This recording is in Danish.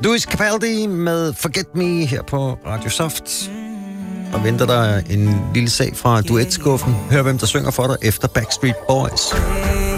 Louis Capaldi med Forget Me her på Radio Soft. Og venter der en lille sag fra duetskuffen. Hør, hvem der synger for dig efter Backstreet Boys.